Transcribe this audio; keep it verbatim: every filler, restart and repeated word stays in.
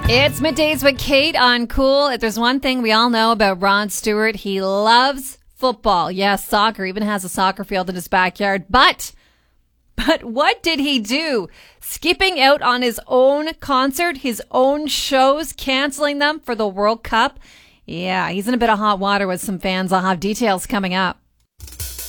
It's Middays with Kate on Cool. If there's one thing we all know about Ron Stewart, he loves football. Yes, soccer. Even has a soccer field in his backyard. But, but what did he do? Skipping out on his own concert, his own shows, canceling them for the World Cup. Yeah, he's in a bit of hot water with some fans. I'll have details coming up.